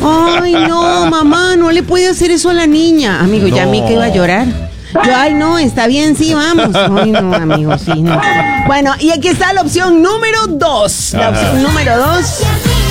Ay, no, mamá, no le puede hacer eso a la niña. Amigo, ya a mí que iba a llorar. Yo, ay, no, está bien, sí, vamos. Ay, no, amigo, sí, no. Bueno, y aquí está la opción número 2. La opción número 2.